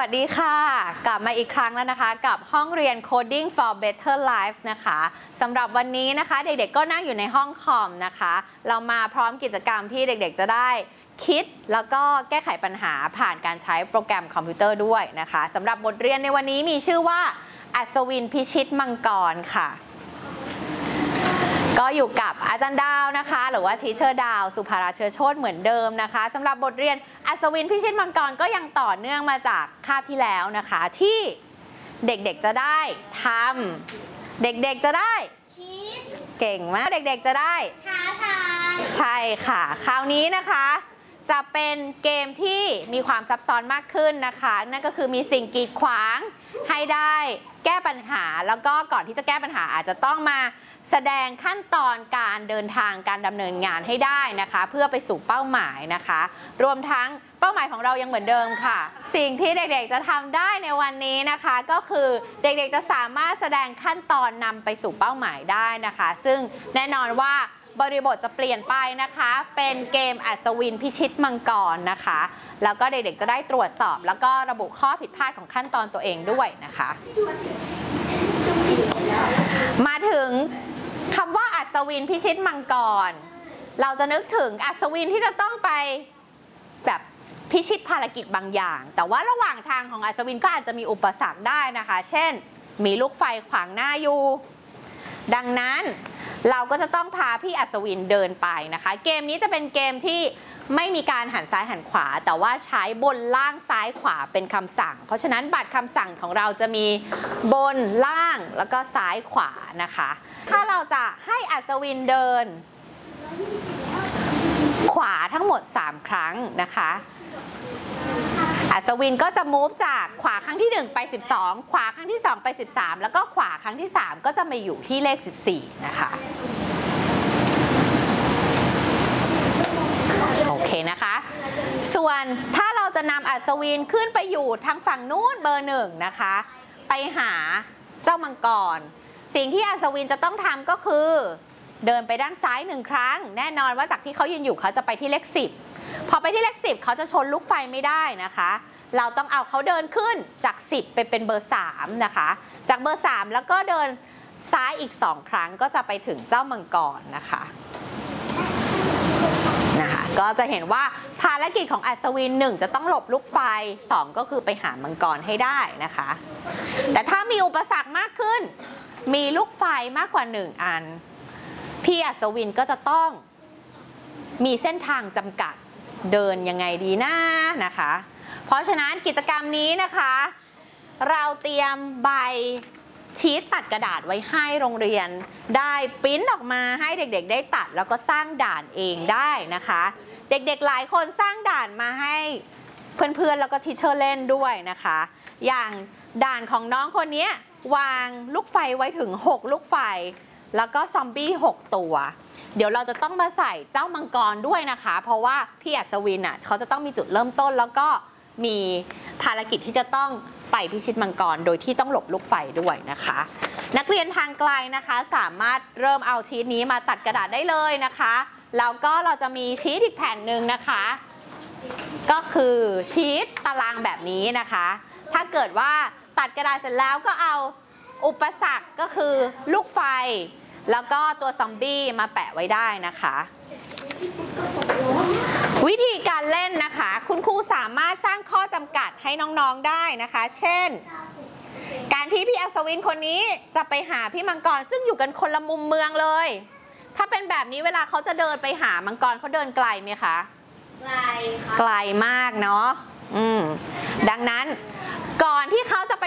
วัสดีค่ะกลับมาอีกครั้งแล้วนะคะกับห้องเรียน Coding for Better Life นะคะสำหรับวันนี้นะคะเด็กๆก็นั่งอยู่ในห้องคอมนะคะเรามาพร้อมกิจกรรมที่เด็กๆจะได้คิดแล้วก็แก้ไขปัญหาผ่านการใช้โปรแกรมคอมพิวเตอร์ด้วยนะคะสำหรับบทเรียนในวันนี้มีชื่อว่าอัศวินพิชิตมังกรค่ะก็อยู่กับอาจารย์ดาวนะคะหรือว่าทีเชอร์ดาวสุภาราเชื้อโชติเหมือนเดิมนะคะสำหรับบทเรียนอัศวินพิชิตมังกรก็ยังต่อเนื่องมาจากคาบที่แล้วนะคะที่เด็กๆจะได้ทำเด็กๆจะได้คิดเก่งมากเด็กๆจะได้ท้าทายใช่ค่ะคราวนี้นะคะจะเป็นเกมที่มีความซับซ้อนมากขึ้นนะคะนั่นก็คือมีสิ่งกีดขวางให้ได้แก้ปัญหาแล้วก็ก่อนที่จะแก้ปัญหาอาจจะต้องมาแสดงขั้นตอนการเดินทางการดำเนินงานให้ได้นะคะเพื่อไปสู่เป้าหมายนะคะรวมทั้งเป้าหมายของเรายังเหมือนเดิมค่ะสิ่งที่เด็กๆจะทำได้ในวันนี้นะคะก็คือเด็กๆจะสามารถแสดงขั้นตอนนำไปสู่เป้าหมายได้นะคะซึ่งแน่นอนว่าบริบทจะเปลี่ยนไปนะคะเป็นเกมอัศวินพิชิตมังกรนะคะแล้วก็เด็กๆจะได้ตรวจสอบแล้วก็ระบุข้อผิดพลาดของขั้นตอนตัวเองด้วยนะคะมาถึงคำว่าอัศวินพิชิตมังกรเราจะนึกถึงอัศวินที่จะต้องไปแบบพิชิตภารกิจบางอย่างแต่ว่าระหว่างทางของอัศวินก็อาจจะมีอุปสรรคได้นะคะเช่นมีลูกไฟขวางหน้าอยู่ดังนั้นเราก็จะต้องพาพี่อัศวินเดินไปนะคะเกมนี้จะเป็นเกมที่ไม่มีการหันซ้ายหันขวาแต่ว่าใช้บนล่างซ้ายขวาเป็นคำสั่งเพราะฉะนั้นบัตรคำสั่งของเราจะมีบนล่างแล้วก็ซ้ายขวานะคะถ้าเราจะให้อัศวินเดินขวาทั้งหมด3ครั้งนะคะอัศวินก็จะมูฟจากขวาครั้งที่1ไป12ขวาครั้งที่2ไป13แล้วก็ขวาครั้งที่3ก็จะมาอยู่ที่เลข14นะคะโอเคนะคะส่วนถ้าเราจะนำอัศวินขึ้นไปอยู่ทางฝั่งนู้นเบอร์1นะคะไปหาเจ้ามังกรสิ่งที่อัศวินจะต้องทำก็คือเดินไปด้านซ้าย1ครั้งแน่นอนว่าจากที่เขายืนอยู่เขาจะไปที่เลข10พอไปที่เลข10เขาจะชนลูกไฟไม่ได้นะคะเราต้องเอาเขาเดินขึ้นจาก10ไปเป็นเบอร์3นะคะจากเบอร์3แล้วก็เดินซ้ายอีก2ครั้งก็จะไปถึงเจ้ามังกรนะคะก็จะเห็นว่าภารกิจของอัศวิน1จะต้องหลบลูกไฟ2ก็คือไปหามังกรให้ได้นะคะแต่ถ้ามีอุปสรรคมากขึ้นมีลูกไฟมากกว่า1อันพี่อัศวินก็จะต้องมีเส้นทางจำกัดเดินยังไงดีนะคะเพราะฉะนั้นกิจกรรมนี้นะคะเราเตรียมใบชีทตัดกระดาษไว้ให้โรงเรียนได้ปริ้นออกมาให้เด็กๆได้ตัดแล้วก็สร้างด่านเองได้นะคะเด็กๆหลายคนสร้างด่านมาให้เพื่อนๆแล้วก็ทีเชอร์เล่นด้วยนะคะอย่างด่านของน้องคนนี้วางลูกไฟไว้ถึง6ลูกไฟแล้วก็ซอมบี้6ตัวเดี๋ยวเราจะต้องมาใส่เจ้ามังกรด้วยนะคะเพราะว่าพี่อัศวินเขาจะต้องมีจุดเริ่มต้นแล้วก็มีภารกิจที่จะต้องไปพิชิตมังกรโดยที่ต้องหลบลูกไฟด้วยนะคะนักเรียนทางไกลนะคะสามารถเริ่มเอาชีทนี้มาตัดกระดาษได้เลยนะคะแล้วก็เราจะมีชีทอีกแผ่นหนึ่งนะคะก็คือชีทตารางแบบนี้นะคะถ้าเกิดว่าตัดกระดาษเสร็จแล้วก็เอาอุปสรรคก็คือลูกไฟแล้วก็ตัวซอมบี้มาแปะไว้ได้นะคะวิธีการเล่นนะคะคุณครูสามารถสร้างข้อจำกัดให้น้องๆได้นะคะเช่นการที่พี่อัศวินคนนี้จะไปหาพี่มังกรซึ่งอยู่กันคนละมุมเมืองเลยถ้าเป็นแบบนี้เวลาเขาจะเดินไปหามังกรเขาเดินไกลไหมคะไกลค่ะไกลมากเนาะดังนั้นก่อนที่เขาจะไป